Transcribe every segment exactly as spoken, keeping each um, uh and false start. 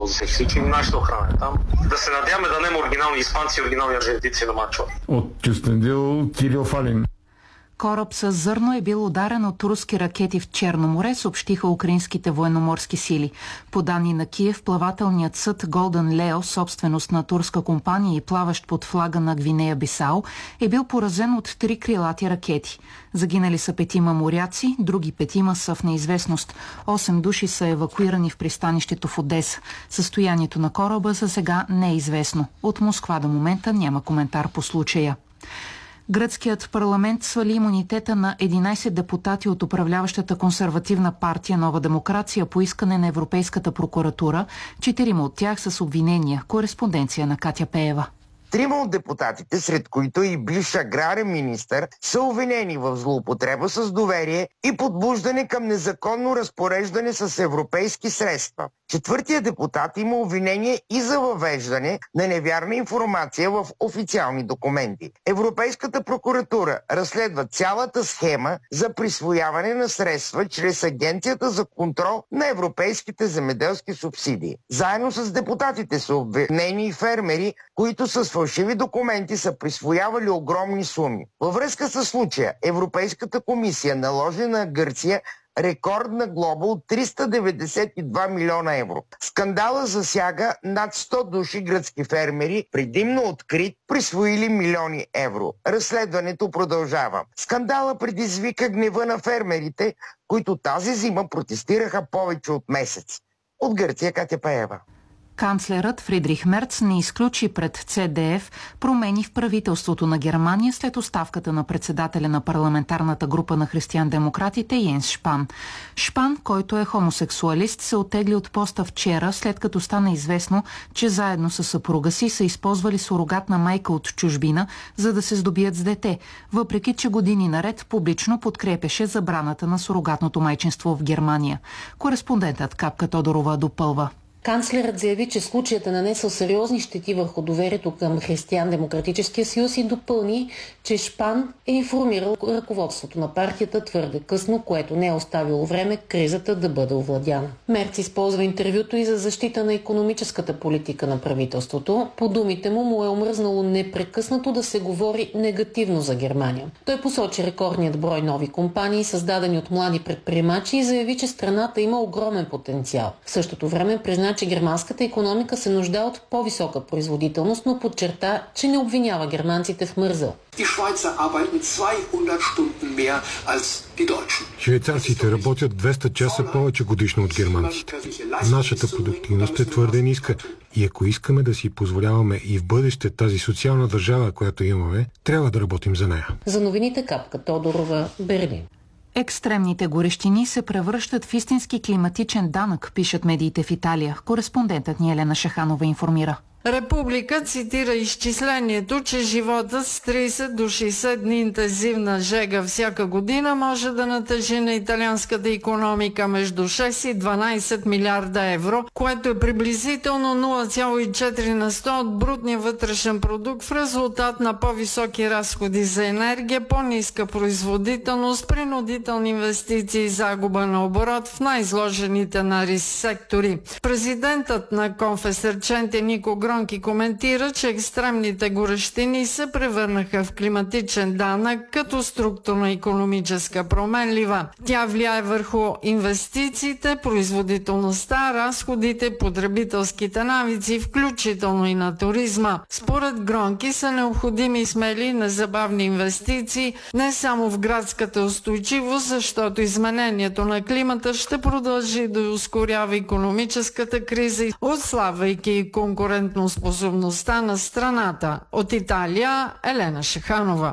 да се изключим нашата охрана там. Да се надяваме да нема оригинални испанци и оригинални аржентинци на мачове. От Кюстендил, Кирил Фалин. Кораб с зърно е бил ударен от руски ракети в Черно море, съобщиха украинските военноморски сили. По данни на Киев, плавателният съд Голден Лео, собственост на турска компания и плаващ под флага на Гвинея Бисао, е бил поразен от три крилати ракети. Загинали са петима моряци, други петима са в неизвестност. Осем души са евакуирани в пристанището в Одеса. Състоянието на кораба за сега не е известно. От Москва до момента няма коментар по случая. Гръцкият парламент свали имунитета на единайсет депутати от управляващата консервативна партия Нова демокрация по искане на Европейската прокуратура, четирима от тях с обвинения. Кореспонденция на Катя Пеева. Трима от депутатите, сред които и бивш аграрен министър, са обвинени в злоупотреба с доверие и подбуждане към незаконно разпореждане с европейски средства. Четвъртият депутат има обвинение и за въвеждане на невярна информация в официални документи. Европейската прокуратура разследва цялата схема за присвояване на средства чрез Агенцията за контрол на европейските земеделски субсидии. Заедно с депутатите са обвинени и фермери, които с фалшиви документи са присвоявали огромни суми. Във връзка с случая, Европейската комисия наложи на Гърция рекордна глоба от триста деветдесет и два милиона евро. Скандала засяга над сто души гръцки фермери, предимно открит, присвоили милиони евро. Разследването продължава. Скандала предизвика гнева на фермерите, които тази зима протестираха повече от месец. От Гърция, Катя Пеева. Канцлерът Фридрих Мерц не изключи пред Це Де Еф промени в правителството на Германия след оставката на председателя на парламентарната група на християн-демократите Йенс Шпан. Шпан, който е хомосексуалист, се оттегли от поста вчера, след като стана известно, че заедно с съпруга си са използвали сурогатна майка от чужбина, за да се здобият с дете, въпреки че години наред публично подкрепеше забраната на сурогатното майчинство в Германия. Кореспондентът Капка Тодорова допълва. Канцлерът заяви, че случаят е нанесъл сериозни щети върху доверието към Християн-демократическия съюз и допълни, че Шпан е информирал ръководството на партията твърде късно, което не е оставило време кризата да бъде овладяна. Мерц използва интервюто и за защита на икономическата политика на правителството. По думите му му е омръзнало непрекъснато да се говори негативно за Германия. Той посочи рекордният брой нови компании, създадени от млади предприемачи, и заяви, че страната има огромен потенциал. В същото време призна, че германската икономика се нуждае от по-висока производителност, но подчерта, че не обвинява германците в мързъл. Швейцарците работят двеста часа повече годишно от германците. Нашата продуктивност е твърде ниска и ако искаме да си позволяваме и в бъдеще тази социална държава, която имаме, трябва да работим за нея. За новините Капка Тодорова, Берлин. Екстремните горещини се превръщат в истински климатичен данък, пишат медиите в Италия. Кореспондентът ни Елена Шаханова информира. Република цитира изчислението, че живота с трийсет до шейсет дни интензивна жега всяка година може да натежи на италианската икономика между шест и дванайсет милиарда евро, което е приблизително нула цяло и четири на сто от брутния вътрешен продукт в резултат на по-високи разходи за енергия, по-ниска производителност, принудителни инвестиции и загуба на оборот в най-изложените на риск сектори. Президентът на Конфесерченте Нико Гронки коментира, че екстремните горещини се превърнаха в климатичен данък като структурно-икономическа променлива. Тя влияе върху инвестициите, производителността, разходите, потребителските навици, включително и на туризма. Според Гронки са необходими смели и незабавни инвестиции не само в градската устойчивост, защото изменението на климата ще продължи да ускорява икономическата криза, отслабвайки конкурентността способността на страната. От Италия, Елена Шаханова.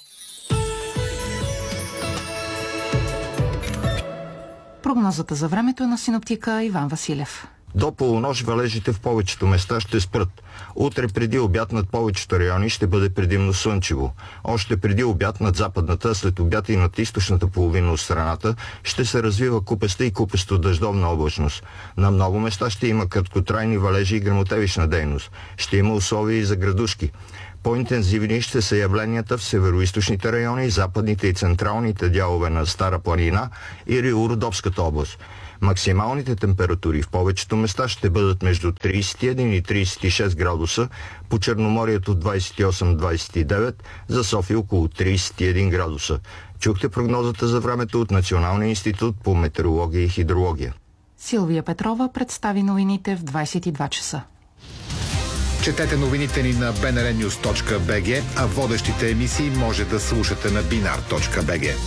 Прогнозата за времето е на синоптика Иван Василев. До полунощ валежите в повечето места ще спрат. Утре преди обяд над повечето райони ще бъде предимно слънчево. Още преди обяд над западната, след обяд и над източната половина от страната ще се развива купеста и купесто дъждовна облачност. На много места ще има краткотрайни валежи и гръмотевична дейност. Ще има условия и за градушки. По-интензивни ще са явленията в североизточните райони, западните и централните дялове на Стара планина и Рио-Родопската област. Максималните температури в повечето места ще бъдат между трийсет и един и трийсет и шест градуса, по Черноморието двайсет и осем до двайсет и девет, за София около трийсет и един градуса. Чухте прогнозата за времето от Националния институт по метеорология и хидрология. Силвия Петрова представи новините в двайсет и два часа. Четете новините ни на би ен ар нюз точка би джи, а водещите емисии може да слушате на бинар точка би джи.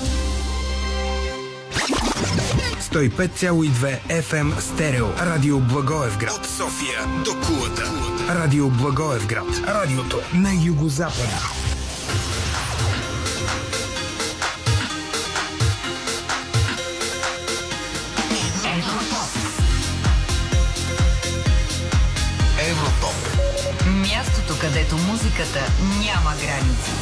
сто и пет цяло и две еф ем стерео. Радио Благоевград. От София до Кулата. Радио Благоевград. Радиото на югозапада. Евротоп. Мястото, където музиката няма граници.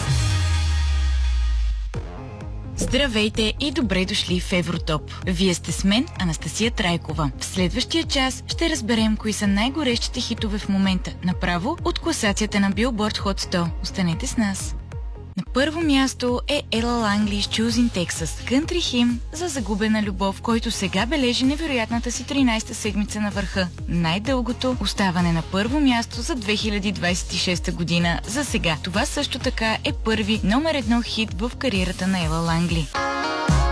Здравейте и добре дошли в Евротоп. Вие сте с мен, Анастасия Трайкова. В следващия час ще разберем кои са най-горещите хитове в момента, направо от класацията на Billboard Hot сто. Останете с нас. На първо място е Ела Лангли с Choosing Texas, кънтри хим за загубена любов, който сега бележи невероятната си тринайсета седмица на върха. Най-дългото оставане на първо място за две хиляди двайсет и шеста година за сега. Това също така е първи номер едно хит в кариерата на Ела Лангли.